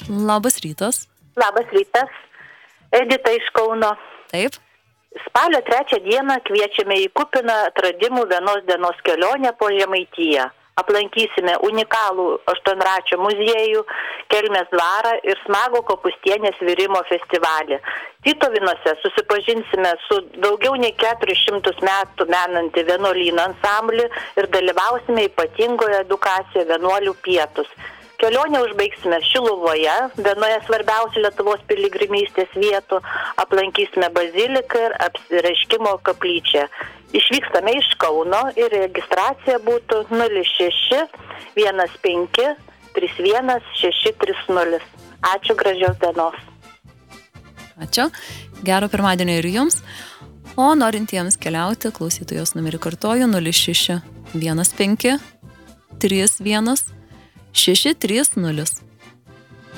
Labas rytas. Labas rytas. Edita iš Kauno. Taip. Spalio 3 dieną kviečiame į kupiną atradimų vienos dienos kelionę po Žemaitiją. Aplankysime unikalų aštuonračio muziejų, Kelmės dvarą ir smagų Kopūstienės virimo festivalį. Tytuvėnuose susipažinsime su daugiau nei 400 metų menantį vienuolyno ansamblį ir dalyvausime ypatingoje edukacijoje vienuolių pietus. Kelionę užbaigsime Šiluvoje, vienoje svarbiausių Lietuvos piligrimystės vietų, aplankysime baziliką ir apsireiškimo kaplyčią. Išvykstame iš Kauno ir registracija būtų 06 15 31 630. Ačiū, gražios dienos. Ačiū. Gero pirmadienio ir jums. O norintiems keliauti, klausytojos numerį kartoju 06 15 31 630.